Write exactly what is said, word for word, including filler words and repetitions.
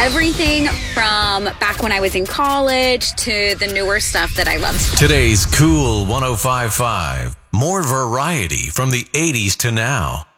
Everything from back when I was in college to the newer stuff that I love. Today's Cool one oh five point five. More variety from the eighties to now.